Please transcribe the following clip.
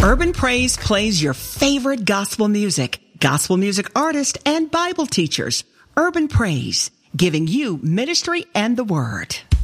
Urban Praise plays your favorite gospel music artists, and Bible teachers. Urban Praise, giving you ministry and the word.